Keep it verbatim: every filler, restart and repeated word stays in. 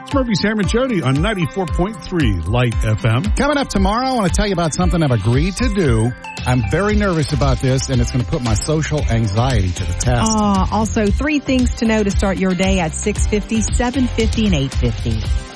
It's Murphy, Sam, and Jody on ninety-four point three Light F M. Coming up tomorrow, I want to tell you about something I've agreed to do. I'm very nervous about this, and it's going to put my social anxiety to the test. Uh, also, three things to know to start your day at six fifty, seven fifty, and eight fifty.